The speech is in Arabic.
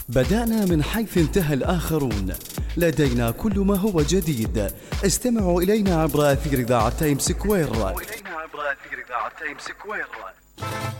بدأنا من حيث انتهى الآخرون، لدينا كل ما هو جديد. استمعوا إلينا عبر أثير إذاعة تايمز سكوير.